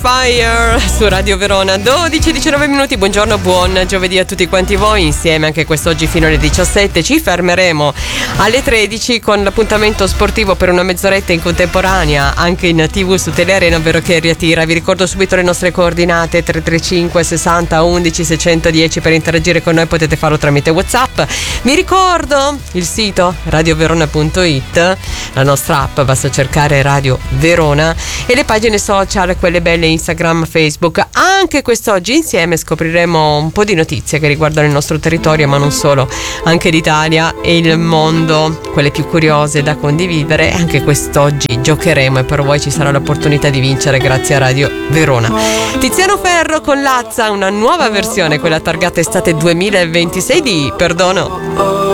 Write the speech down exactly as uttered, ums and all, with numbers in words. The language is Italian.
Fire su Radio Verona, dodici e diciannove minuti. Buongiorno, buon giovedì a tutti quanti voi. Insieme anche quest'oggi fino alle diciassette ci fermeremo alle tredici con l'appuntamento sportivo per una mezz'oretta in contemporanea anche in tv su Telearena, ovvero che riattira. Vi ricordo subito le nostre coordinate: tre tre cinque sessanta undici seicentodieci. Per interagire con noi potete farlo tramite WhatsApp. Vi ricordo il sito radioverona punto it, la nostra app, basta cercare Radio Verona, e le pagine social, quelle belle, Instagram, Facebook. Anche quest'oggi insieme scopriremo un po' di notizie che riguardano il nostro territorio, ma non solo, anche l'Italia e il mondo, quelle più curiose da condividere. Anche quest'oggi giocheremo e per voi ci sarà l'opportunità di vincere grazie a Radio Verona. Tiziano Ferro con Lazza, una nuova versione, quella targata estate duemilaventisei di Perdono.